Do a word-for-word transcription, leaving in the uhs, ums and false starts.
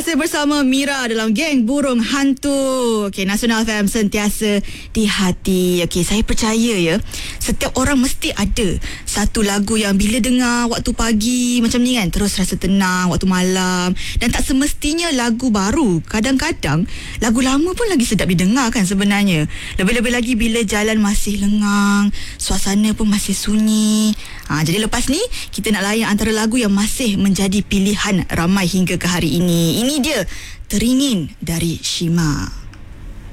masih bersama Mira dalam Geng Burung Hantu. Okey, Nasional F M sentiasa di hati. Okey, saya percaya ya, setiap orang mesti ada satu lagu yang bila dengar waktu pagi macam ni kan, terus rasa tenang waktu malam. Dan tak semestinya lagu baru. Kadang-kadang lagu lama pun lagi sedap didengar kan sebenarnya. Lebih-lebih lagi bila jalan masih lengang, suasana pun masih sunyi. Ha, jadi lepas ni kita nak layan antara lagu yang masih menjadi pilihan ramai hingga ke hari ini. Ini dia, Teringin dari Shima.